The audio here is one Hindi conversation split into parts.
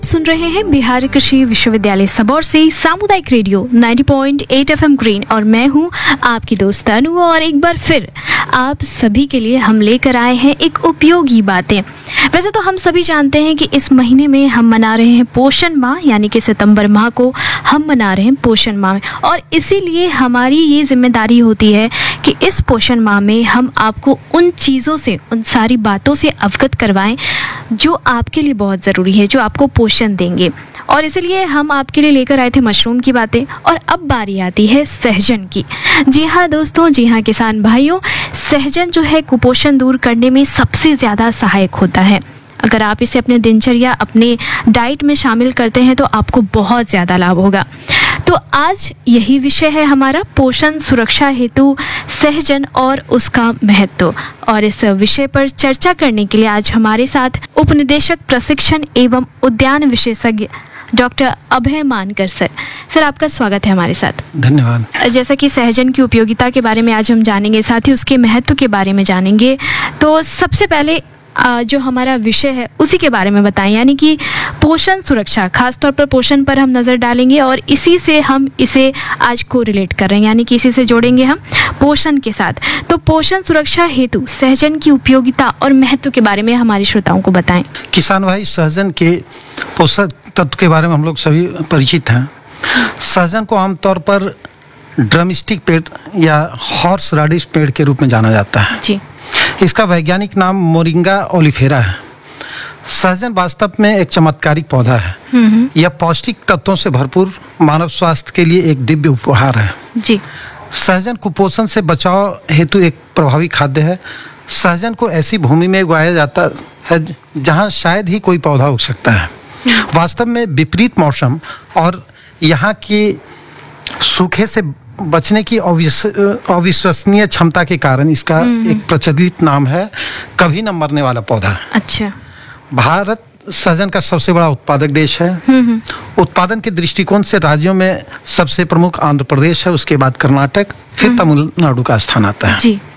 सुन रहे हैं बिहार कृषि विश्वविद्यालय सबौर से सामुदायिक रेडियो 90.8 FM ग्रीन और मैं हूं आपकी दोस्त अनु। और एक बार फिर आप सभी के लिए हम लेकर आए हैं एक उपयोगी बातें। वैसे तो हम सभी जानते हैं कि इस महीने में हम मना रहे हैं पोषण माह, यानी कि सितंबर माह को हम मना रहे हैं पोषण माह, और इसीलिए हमारी ये जिम्मेदारी होती है कि इस पोषण माह में हम आपको उन चीज़ों से, उन सारी बातों से अवगत करवाएं जो आपके लिए बहुत ज़रूरी है, जो आपको पोषण देंगे। और इसीलिए हम आपके लिए लेकर आए थे मशरूम की बातें। और अब बारी आती है सहजन की। जी हाँ दोस्तों, जी हाँ किसान भाइयों, सहजन जो है कुपोषण दूर करने में सबसे ज़्यादा सहायक होता है। अगर आप इसे अपने दिनचर्या, अपने डाइट में शामिल करते हैं तो आपको बहुत ज़्यादा लाभ होगा। तो आज यही विषय है हमारा, पोषण सुरक्षा हेतु सहजन और उसका महत्व। और इस विषय पर चर्चा करने के लिए आज हमारे साथ उपनिदेशक प्रशिक्षण एवं उद्यान विशेषज्ञ डॉक्टर अभय मानकर सर, आपका स्वागत है हमारे साथ। धन्यवाद। जैसा कि सहजन की उपयोगिता के बारे में आज हम जानेंगे, साथ ही उसके महत्व के बारे में जानेंगे। तो सबसे पहले जो हमारा विषय है उसी के बारे में बताएं, यानी कि पोषण सुरक्षा। खासतौर पर पोषण पर हम नज़र डालेंगे और इसी से हम इसे आज को रिलेट कर रहे हैं, यानी कि इसी से जोड़ेंगे हम पोषण के साथ। तो पोषण सुरक्षा हेतु सहजन की उपयोगिता और महत्व के बारे में हमारे श्रोताओं को बताएं। किसान भाई, सहजन के पोषक तत्व के बारे में हम लोग सभी परिचित हैं। सहजन को आमतौर पर ड्रमस्टिक पेड़ या हॉर्स राडिश पेड़ के रूप में जाना जाता है जी। इसका वैज्ञानिक नाम मोरिंगा ओलिफेरा है। सहजन वास्तव में एक चमत्कारिक पौधा है। यह पौष्टिक तत्वों से भरपूर मानव स्वास्थ्य के लिए एक दिव्य उपहार है जी। सहजन कुपोषण से बचाव हेतु एक प्रभावी खाद्य है। सहजन को ऐसी भूमि में उगाया जाता है जहां शायद ही कोई पौधा उग सकता है। वास्तव में विपरीत मौसम और यहाँ की सूखे से बचने की अविश्वसनीय क्षमता के कारण इसका एक प्रचलित नाम है कभी न मरने वाला पौधा। अच्छा। भारत सहजन का सबसे बड़ा उत्पादक देश है। उत्पादन के दृष्टिकोण से राज्यों में सबसे प्रमुख आंध्र प्रदेश है, उसके बाद कर्नाटक, फिर तमिलनाडु का स्थान आता है जी।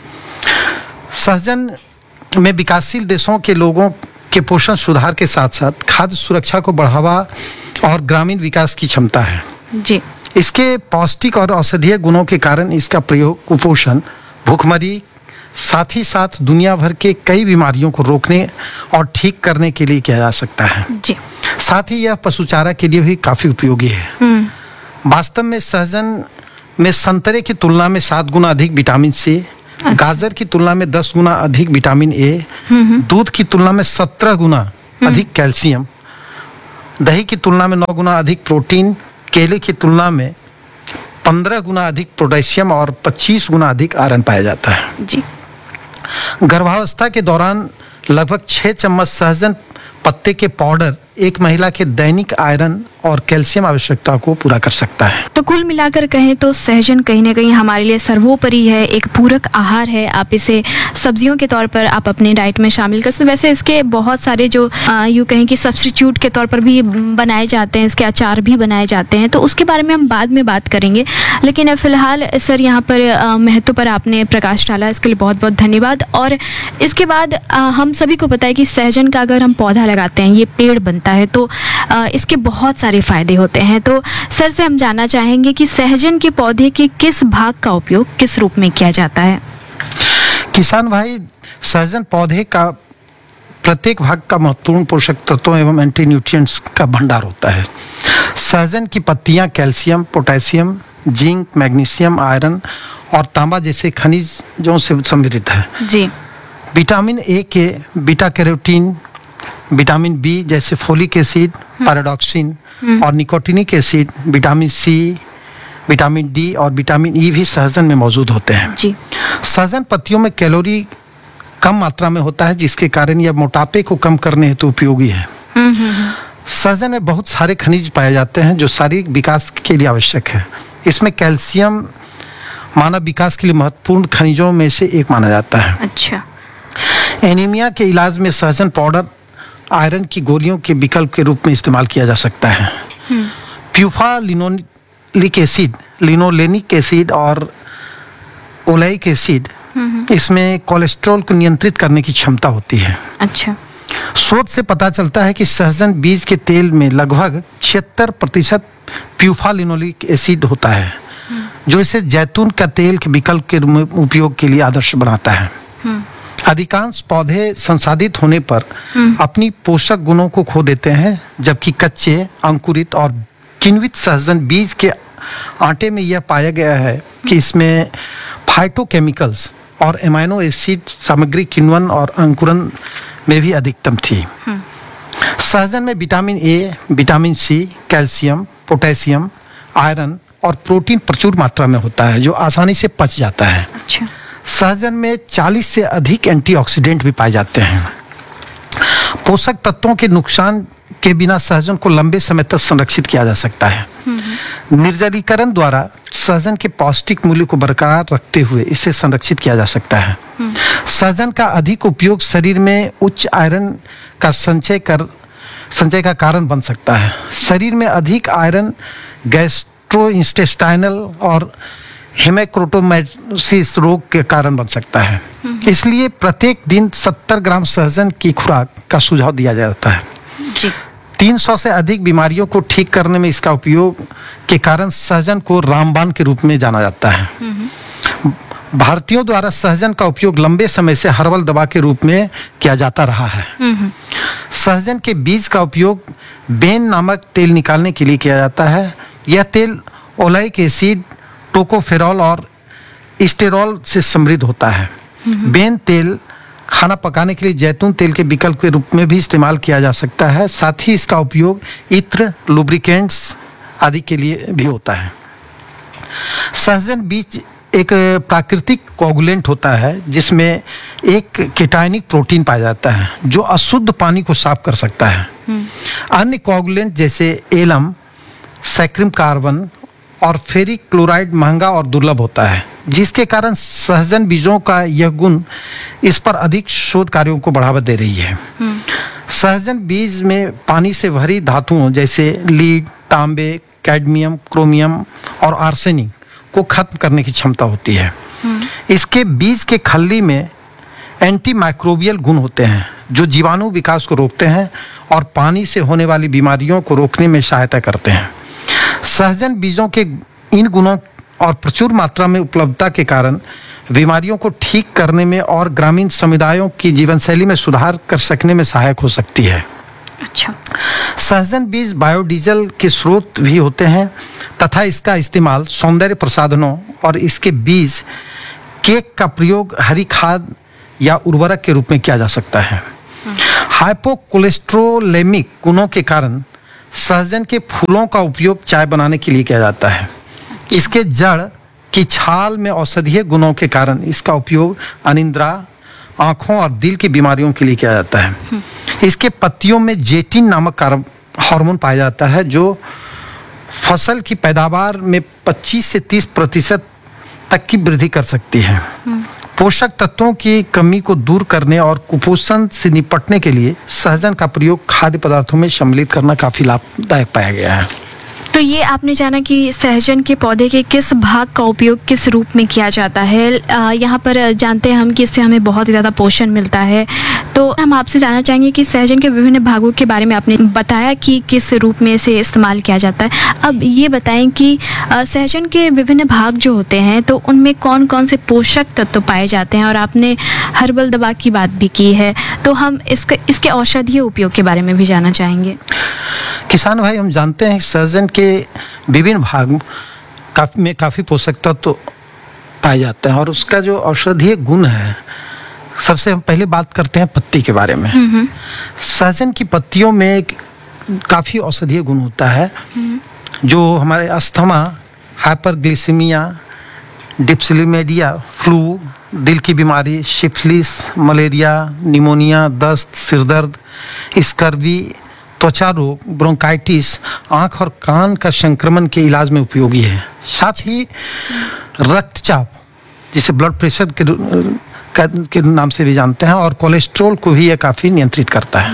सहजन में विकासशील देशों के लोगों के पोषण सुधार के साथ साथ खाद्य सुरक्षा को बढ़ावा और ग्रामीण विकास की क्षमता है जी। इसके पौष्टिक और औषधीय गुणों के कारण इसका प्रयोग कुपोषण, भूखमरी, साथ ही साथ दुनिया भर के कई बीमारियों को रोकने और ठीक करने के लिए किया जा सकता है जी। साथ ही यह पशुचारा के लिए भी काफी उपयोगी है। वास्तव में सहजन में संतरे की तुलना में 7 गुना अधिक विटामिन सी, गाजर की तुलना में 10 गुना अधिक विटामिन ए, दूध की तुलना में 17 गुना अधिक कैल्शियम, दही की तुलना में 9 गुना अधिक प्रोटीन, केले की तुलना में 15 गुना अधिक पोटेशियम और 25 गुना अधिक आयरन पाया जाता है जी। गर्भावस्था के दौरान लगभग 6 चम्मच सहजन पत्ते के पाउडर एक महिला के दैनिक आयरन और कैल्शियम आवश्यकता को पूरा कर सकता है। तो कुल मिलाकर कहें तो सहजन कहीं ना कहीं हमारे लिए सर्वोपरि है, एक पूरक आहार है। आप इसे सब्जियों के तौर पर आप अपने डाइट में शामिल कर सकते। वैसे इसके बहुत सारे जो यूँ कहें कि सब्स्टिट्यूट के तौर पर भी बनाए जाते हैं, इसके अचार भी बनाए जाते हैं, तो उसके बारे में हम बाद में बात करेंगे। लेकिन फिलहाल सर यहाँ पर महत्व पर आपने प्रकाश डाला, इसके लिए बहुत बहुत धन्यवाद। और इसके बाद हम सभी को पता है कि सहजन का अगर हम पौधा लगाते हैं, ये पेड़ बनता है, तो इसके बहुत सारे फायदे होते हैं। तो सर से हम जानना चाहेंगे कि सहजन के पौधे के किस भाग का उपयोग किस रूप में किया जाता है। किसान भाई, सहजन पौधे का प्रत्येक भाग का महत्वपूर्ण पोषक तत्वों एवं एंटी न्यूट्रिएंट्स का भंडार होता है। सहजन की पत्तियां calcium, potassium, zinc, magnesium, iron और तांबा जैसे खनिजों से समृद्ध है जी। विटामिन ए के बीटा कैरोटीन, विटामिन बी जैसे फोलिक एसिड, पैराडॉक्सिन और nicotinic acid, vitamin C, vitamin D और विटामिन ई भी सहजन में मौजूद होते हैं जी। सहजन पत्तियों में कैलोरी कम मात्रा में होता है, जिसके कारण यह मोटापे को कम करने हेतु उपयोगी है। सहजन में बहुत सारे खनिज पाए जाते हैं जो शारीरिक विकास के लिए आवश्यक है। इसमें कैल्शियम मानव विकास के लिए महत्वपूर्ण खनिजों में से एक माना जाता है। अच्छा। एनीमिया के इलाज में सहजन पाउडर आयरन की गोलियों के विकल्प के रूप में इस्तेमाल किया जा सकता है। PUFA linoleic acid, linolenic acid और ओलेइक एसिड, इसमें कोलेस्ट्रॉल को नियंत्रित करने की क्षमता होती है। अच्छा। शोध से पता चलता है कि सहजन बीज के तेल में लगभग 76% प्यूफालिनोलिक एसिड होता है, जो इसे जैतून का तेल के विकल्प के उपयोग के लिए आदर्श बनाता है। अधिकांश पौधे संसाधित होने पर अपनी पोषक गुणों को खो देते हैं, जबकि कच्चे, अंकुरित और किण्वित सहजन बीज के आटे में यह पाया गया है कि इसमें फाइटोकेमिकल्स और एमाइनो एसिड सामग्री किण्वन और अंकुरन में भी अधिकतम थी। सहजन में vitamin A, vitamin C, calcium, potassium, iron और प्रोटीन प्रचुर मात्रा में होता है, जो आसानी से पच जाता है। अच्छा। सहजन में 40 से अधिक एंटीऑक्सीडेंट भी पाए जाते हैं। पोषक तत्वों के नुकसान के बिना सहजन को लंबे समय तक संरक्षित किया जा सकता है। निर्जलीकरण द्वारा सहजन के पौष्टिक मूल्य को बरकरार रखते हुए इसे संरक्षित किया जा सकता है। सहजन का अधिक उपयोग शरीर में उच्च आयरन का संचय का कारण बन सकता है। शरीर में अधिक आयरन गैस्ट्रोइंटेस्टाइनल और हेमेक्रोटोमाइसिस रोग के कारण बन सकता है। इसलिए प्रत्येक दिन 70 ग्राम सहजन की खुराक का सुझाव दिया जाता है। जी। 300 से अधिक बीमारियों को ठीक करने में इसका उपयोग के कारण सहजन को रामबाण के रूप में जाना जाता है। भारतीयों द्वारा सहजन का उपयोग लंबे समय से हर्बल दवा के रूप में किया जाता रहा है। सहजन के बीज का उपयोग बेन नामक तेल निकालने के लिए किया जाता है। यह तेल ओलेइक एसिड, टोकोफेरॉल और स्टेरॉल से समृद्ध होता है। बेन तेल खाना पकाने के लिए जैतून तेल के विकल्प के रूप में भी इस्तेमाल किया जा सकता है। साथ ही इसका उपयोग इत्र, लुब्रिकेंट्स आदि के लिए भी होता है। सहजन बीज एक प्राकृतिक कोगुलेंट होता है, जिसमें एक केटायनिक प्रोटीन पाया जाता है जो अशुद्ध पानी को साफ कर सकता है। अन्य कोगुलेंट जैसे एलम, सैक्रिम कार्बन और फेरिक क्लोराइड महंगा और दुर्लभ होता है, जिसके कारण सहजन बीजों का यह गुण इस पर अधिक शोध कार्यों को बढ़ावा दे रही है। सहजन बीज में पानी से भरी धातुओं जैसे लीड, तांबे, कैडमियम, क्रोमियम और आर्सेनिक को खत्म करने की क्षमता होती है। इसके बीज के खल्ली में एंटी माइक्रोबियल गुण होते हैं, जो जीवाणु विकास को रोकते हैं और पानी से होने वाली बीमारियों को रोकने में सहायता करते हैं। सहजन बीजों के इन गुणों और प्रचुर मात्रा में उपलब्धता के कारण बीमारियों को ठीक करने में और ग्रामीण समुदायों की जीवनशैली में सुधार कर सकने में सहायक हो सकती है। अच्छा। सहजन बीज बायोडीजल के स्रोत भी होते हैं तथा इसका इस्तेमाल सौंदर्य प्रसाधनों और इसके बीज केक का प्रयोग हरी खाद या उर्वरक के रूप में किया जा सकता है। हाइपोकोलेस्ट्रोलेमिक गुणों के कारण सहजन के फूलों का उपयोग चाय बनाने के लिए किया जाता है। इसके जड़ की छाल में औषधीय गुणों के कारण इसका उपयोग अनिद्रा, आँखों और दिल की बीमारियों के लिए किया जाता है। इसके पत्तियों में जेटिन नामक हार्मोन पाया जाता है, जो फसल की पैदावार में 25 से 30% तक की वृद्धि कर सकती है। पोषक तत्वों की कमी को दूर करने और कुपोषण से निपटने के लिए सहजन का प्रयोग खाद्य पदार्थों में सम्मिलित करना काफी लाभदायक पाया गया है। तो ये आपने जाना कि सहजन के पौधे के किस भाग का उपयोग किस रूप में किया जाता है। यहाँ पर जानते हैं हम कि इससे हमें बहुत ही ज़्यादा पोषण मिलता है। तो हम आपसे जानना चाहेंगे कि सहजन के विभिन्न भागों के बारे में आपने बताया कि किस रूप में इसे इस्तेमाल किया जाता है। अब ये बताएं कि सहजन के विभिन्न भाग जो होते हैं तो उनमें कौन कौन से पोषक तत्व पाए जाते हैं, और आपने हर्बल दवा की बात भी की है, तो हम इसके औषधीय उपयोग के बारे में भी जानना चाहेंगे। किसान भाई, हम जानते हैं सहजन के विभिन्न भाग में काफ़ी पोषक तत्व पाए जाते हैं और उसका जो औषधीय गुण है, सबसे हम पहले बात करते हैं पत्ती के बारे में। सहजन की पत्तियों में काफ़ी औषधीय गुण होता है, जो हमारे अस्थमा, हाइपरग्लिसेमिया, डिप्सिलीमेडिया, फ्लू, दिल की बीमारी, सिफिलिस, मलेरिया, निमोनिया, दस्त, सिरदर्द, स्कर्वी, त्वचा रोग, ब्रोंकाइटिस, आँख और कान का संक्रमण के इलाज में उपयोगी है। साथ ही रक्तचाप, जिसे ब्लड प्रेशर के नाम से भी जानते हैं, और कोलेस्ट्रॉल को भी यह काफ़ी नियंत्रित करता है।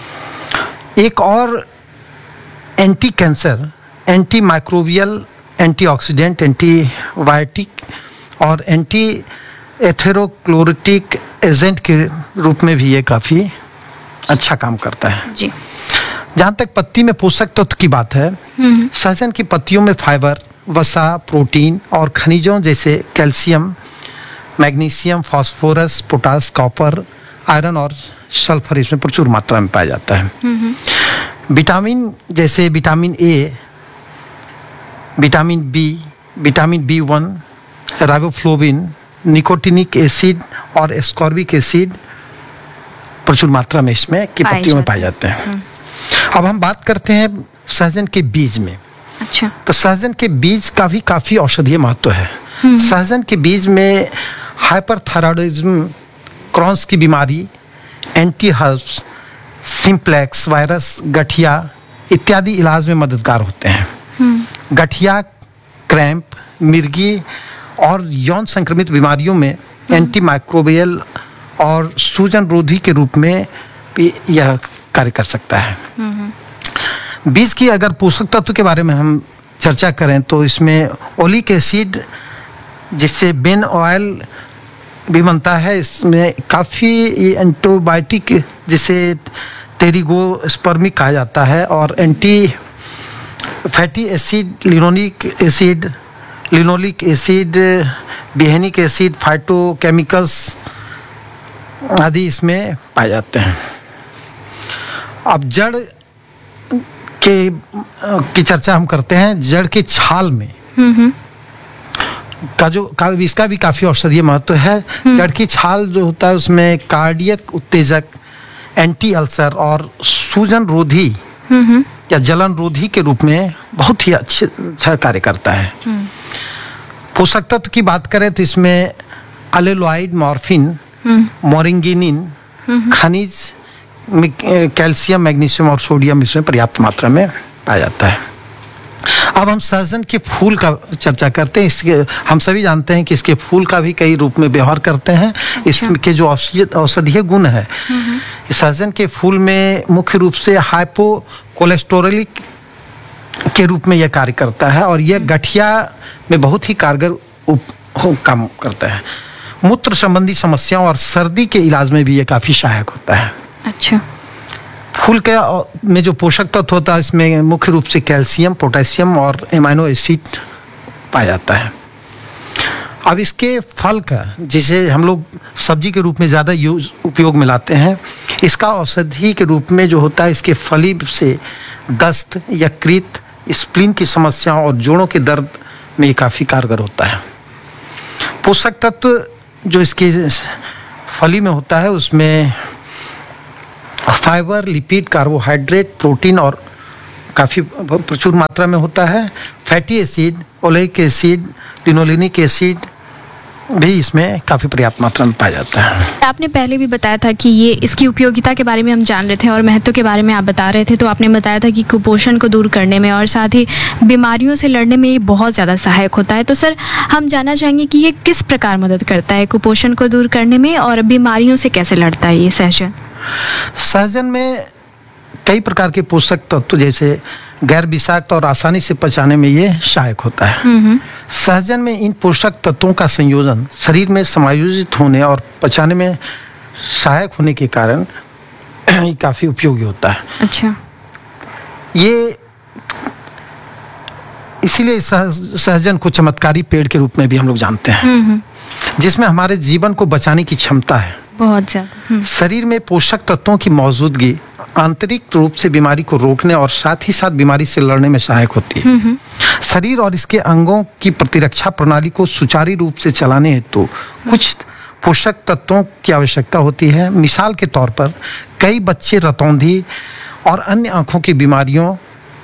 एक और anti cancer, anti microbial, antioxidant, antibiotic और एंटी एथेरोक्लोरिटिक एजेंट के रूप में भी ये काफ़ी अच्छा काम करता है जी। जहाँ तक पत्ती में पोषक तत्व की बात है, सहजन की पत्तियों में फाइबर, वसा, प्रोटीन और खनिजों जैसे calcium, magnesium, phosphorus, potash, copper, iron और सल्फर इसमें प्रचुर मात्रा में पाया जाता है। विटामिन जैसे vitamin A, vitamin B, vitamin B1, riboflavin, nicotinic acid और एस्कॉर्बिक एसिड प्रचुर मात्रा में इसमें की पत्तियों में पाए जाते हैं। अब हम बात करते हैं सहजन के बीज में। अच्छा। तो सहजन के बीज का भी काफी औषधीय महत्व है। सहजन के बीज में हाइपरथायरॉयडिज्म, क्रॉन्स की बीमारी, एंटी हर्ब्स, सिंप्लेक्स वायरस, गठिया इत्यादि इलाज में मददगार होते हैं। गठिया, क्रैम्प, मिर्गी और यौन संक्रमित बीमारियों में एंटी माइक्रोबियल और सूजन रोधी के रूप में भी यह कार्य कर सकता है। बीज की अगर पोषक तत्व के बारे में हम चर्चा करें तो इसमें ओलिक एसिड जिससे बेन ऑयल भी बनता है, इसमें काफ़ी एंटीबायोटिक जिसे टेरिगोस्पर्मिक कहा जाता है और anti fatty acid, linoleic acid, बिहेनिक acid, phytochemicals आदि इसमें पाए जाते हैं। अब जड़ की चर्चा हम करते हैं। जड़ के छाल में इसका भी काफी औषधीय महत्व है। जड़ की छाल जो होता है उसमें कार्डियक उत्तेजक, एंटी अल्सर और सूजन रोधी या जलन रोधी के रूप में बहुत ही अच्छा कार्य करता है। पोषक तत्व की बात करें तो इसमें अलेलॉइड, मॉर्फिन, मोरिंगिनिन, खनिज, कैल्शियम, मैग्नीशियम और सोडियम इसमें पर्याप्त मात्रा में पाया जाता है। अब हम सहजन के फूल का चर्चा करते हैं। इसके हम सभी जानते हैं कि इसके फूल का भी कई रूप में व्यवहार करते हैं। इसके जो औषधीय गुण है, सहजन के फूल में मुख्य रूप से हाइपोकोलेस्टेरोलिक के रूप में यह कार्य करता है और यह गठिया में बहुत ही कारगर काम करता है। मूत्र संबंधी समस्याओं और सर्दी के इलाज में भी यह काफी सहायक होता है। अच्छा। फूल के में जो पोषक तत्व होता है इसमें मुख्य रूप से कैल्शियम, पोटेशियम और एमाइनो एसिड पाया जाता है। अब इसके फल का, जिसे हम लोग सब्जी के रूप में ज़्यादा उपयोग में लाते हैं, इसका औषधि के रूप में जो होता है इसके फली से दस्त, यकृत, स्प्लीन की समस्याओं और जोड़ों के दर्द में ये काफ़ी कारगर होता है। पोषक तत्व जो इसके फली में होता है उसमें फाइबर, लिपिड, कार्बोहाइड्रेट, प्रोटीन और काफ़ी प्रचुर मात्रा में होता है। Fatty acid, oleic acid, linolenic acid भी इसमें काफ़ी पर्याप्त मात्रा में पाया जाता है। आपने पहले भी बताया था कि ये इसकी उपयोगिता के बारे में हम जान रहे थे और महत्व के बारे में आप बता रहे थे। तो आपने बताया था कि कुपोषण को दूर करने में और साथ ही बीमारियों से लड़ने में ये बहुत ज़्यादा सहायक होता है। तो सर, हम जानना चाहेंगे कि ये किस प्रकार मदद करता है कुपोषण को दूर करने में और बीमारियों से कैसे लड़ता है ये सहजन? सहजन में कई प्रकार के पोषक तत्व जैसे गैर विषाक्त और आसानी से पचाने में ये सहायक होता है। सहजन में इन पोषक तत्वों का संयोजन शरीर में समायोजित होने और पचाने में सहायक होने के कारण ये काफी उपयोगी होता है। अच्छा। ये इसीलिए सहजन को चमत्कारी पेड़ के रूप में भी हम लोग जानते हैं, जिसमें हमारे जीवन को बचाने की क्षमता है बहुत ज्यादा। शरीर में पोषक तत्वों की मौजूदगी आंतरिक रूप से बीमारी को रोकने और साथ ही साथ बीमारी से लड़ने में सहायक होती है। शरीर और इसके अंगों की प्रतिरक्षा प्रणाली को सुचारू रूप से चलाने हेतु कुछ पोषक तत्वों की आवश्यकता होती है। मिसाल के तौर पर कई बच्चे रतौंधी और अन्य आंखों की बीमारियों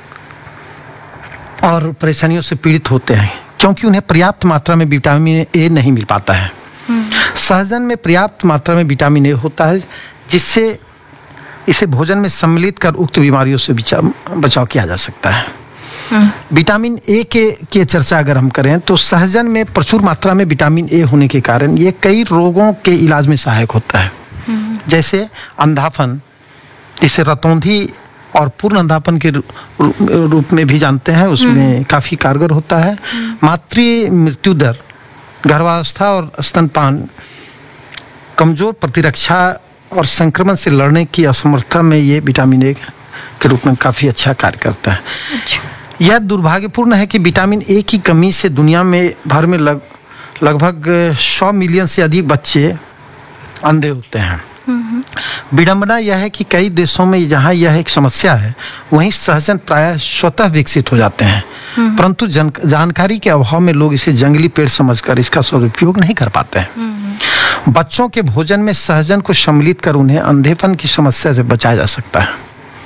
और परेशानियों से पीड़ित होते हैं क्योंकि उन्हें पर्याप्त मात्रा में विटामिन ए नहीं मिल पाता है। सहजन में पर्याप्त मात्रा में विटामिन ए होता है जिससे इसे भोजन में सम्मिलित कर उक्त बीमारियों से बचाव किया जा सकता है। विटामिन ए की चर्चा अगर हम करें तो सहजन में प्रचुर मात्रा में विटामिन ए होने के कारण ये कई रोगों के इलाज में सहायक होता है, जैसे अंधापन, इसे रतौंधी और पूर्ण अंधापन के रूप में भी जानते हैं, उसमें काफ़ी कारगर होता है। मातृ मृत्यु दर, गर्भावस्था और स्तनपान, कमजोर प्रतिरक्षा और संक्रमण से लड़ने की असमर्थता में ये विटामिन ए के रूप में काफ़ी अच्छा कार्य करता है। यह दुर्भाग्यपूर्ण है कि विटामिन ए की कमी से दुनिया में भर में लगभग 100 मिलियन से अधिक बच्चे अंधे होते हैं। विडंबना यह है कि कई देशों में जहां यह एक समस्या है वहीं सहजन प्रायः स्वतः विकसित हो जाते हैं, परंतु जानकारी के अभाव में लोग इसे जंगली पेड़ समझकर इसका सदुपयोग नहीं कर पाते हैं। बच्चों के भोजन में सहजन को सम्मिलित कर उन्हें अंधेपन की समस्या से बचाया जा सकता है।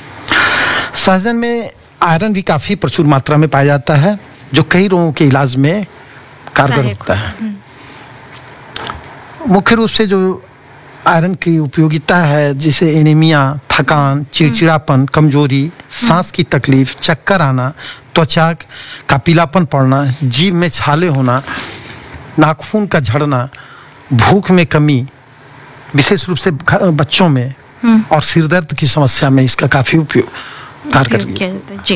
सहजन में आयरन भी काफी प्रचुर मात्रा में पाया जाता है, जो कई रोगों के इलाज में कारगर होता है। मुख्य रूप से जो आयरन की उपयोगिता है, जैसे एनीमिया, थकान, चिड़चिड़ापन, कमजोरी, सांस की तकलीफ, चक्कर आना, त्वचा का पीलापन पड़ना, जीभ में छाले होना, नाखून का झड़ना, भूख में कमी, विशेष रूप से बच्चों में, और सिर दर्द की समस्या में इसका काफी उपयोग कारगर।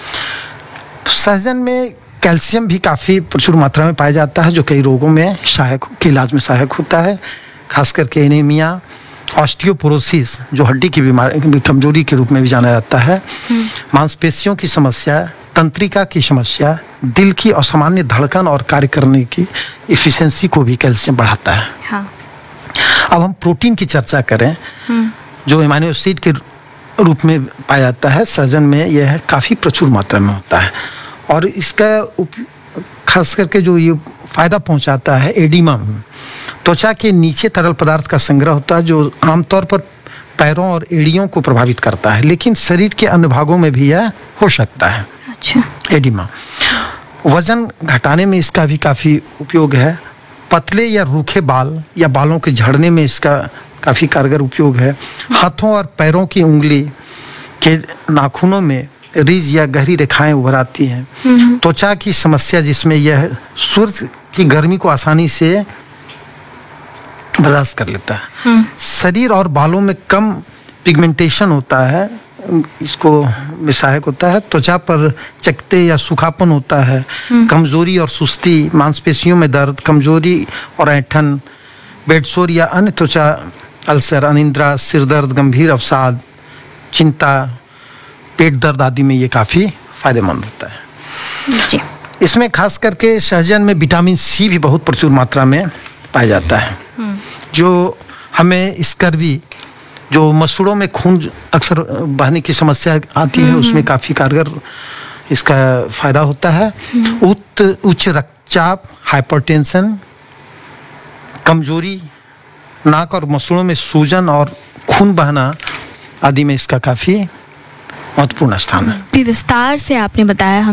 सहजन में कैल्शियम भी काफी प्रचुर मात्रा में पाया जाता है, जो कई रोगों में के इलाज में सहायक होता है, खास करके एनीमिया, ऑस्टियोपोरोसिस जो हड्डी की बीमारी कमजोरी के रूप में भी जाना जाता है, मांसपेशियों की समस्या, तंत्रिका की समस्या, दिल की असामान्य धड़कन और कार्य करने की इफिशिएंसी को भी कैल्शियम बढ़ाता है। हाँ। अब हम प्रोटीन की चर्चा करें, जो एमिनो एसिड के रूप में पाया जाता है। सहजन में यह काफ़ी प्रचुर मात्रा में होता है और इसका खास करके जो ये फायदा पहुंचाता है एडिमा, त्वचा के नीचे तरल पदार्थ का संग्रह होता है, जो आमतौर पर पैरों और एड़ियों को प्रभावित करता है, लेकिन शरीर के अन्य भागों में भी यह हो सकता है। अच्छा। एडिमा वजन घटाने में इसका भी काफ़ी उपयोग है। पतले या रूखे बाल या बालों के झड़ने में इसका काफ़ी कारगर उपयोग है। हाथों और पैरों की उंगली के नाखूनों में रीज या गहरी रेखाएं उभर आती हैं। त्वचा की समस्या, जिसमें यह सूर्य की गर्मी को आसानी से बर्दाश्त कर लेता है। शरीर और बालों में कम पिगमेंटेशन होता है, इसको में सहायक होता है। त्वचा पर चकत्ते या सूखापन होता है। कमजोरी और सुस्ती, मांसपेशियों में दर्द, कमजोरी और ऐंठन, बेडसोर या अन्य त्वचा अल्सर, अनिद्रा, सिरदर्द, गंभीर अवसाद, चिंता, पेट दर्द आदि में ये काफ़ी फायदेमंद होता है जी। इसमें खास करके सहजन में विटामिन सी भी बहुत प्रचुर मात्रा में पाया जाता है, जो हमें स्कर्वी, जो मसूड़ों में खून अक्सर बहने की समस्या आती है, उसमें काफ़ी कारगर इसका फायदा होता है। उच्च रक्तचाप, हाइपरटेंशन, कमजोरी, नाक और मसूड़ों में सूजन और खून बहना आदि में इसका काफ़ी महत्वपूर्ण स्थान है। विस्तार से आपने बताया।